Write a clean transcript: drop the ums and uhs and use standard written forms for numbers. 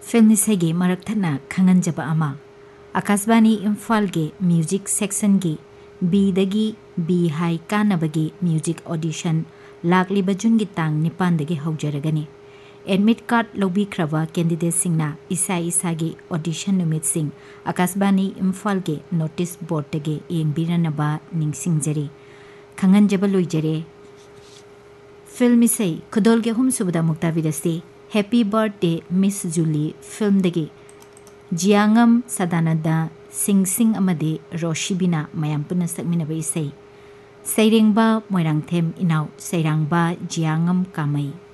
film इसेगी मरकथना खंगनजबा अमा आकाशवाणी इम्फाल के music section की बीदगी बी हाई कानबगी म्यूजिक ऑडिशन लाकलिबा जून की तांग निपानदगी हौजरगनी एडमिट कार्ड लौबीख्रबा कैंडिडेट सिंगना इसा इसागी ऑडिशन नुमित सिंग आकाशवाणी इम्फाल के नोटिस बोर्ड तगे येंबिरनबा निंगसिंगजरी खंगनजबा लोइजरे फिल्म इसे खुदोल के हम सुबदा मुक्ताविदसी happy birthday miss Jully film दगी जियांगम सदानदा सिंग सिंग अमदे रोशिबिना मयाम पुना सकमिनबा इसे सैरेंबा मोइरांगथेम इनाउ सैरांगबा जियांगम कामई